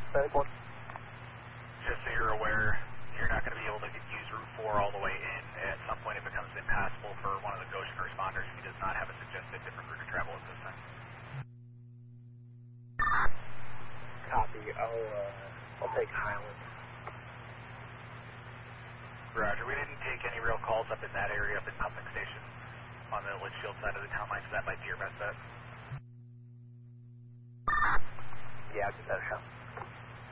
Just so you're aware, you're not going to be able to use Route 4 all the way in. At some point it becomes impassable for one of the Goshen responders if he does not have a suggested different route of travel at this time. Copy. I'll take Highland. Roger. We didn't take any real calls up in that area, up in pumping station on the Litchfield side of the town line, so that might be your best bet. Yeah, I'll give that a shot.